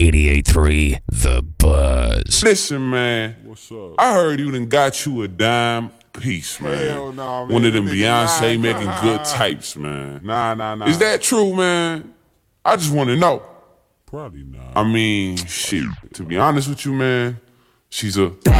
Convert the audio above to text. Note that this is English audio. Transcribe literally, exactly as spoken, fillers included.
eighty-eight point three The Buzz. Listen, man. What's up? I heard you done got you a dime piece, man. Hell nah, man. One of them That nigga Beyonce lying. making good types, man. Nah, nah, nah. Is that true, man? I just want to know. Probably not. I mean, shit. To be honest with you, man, she's a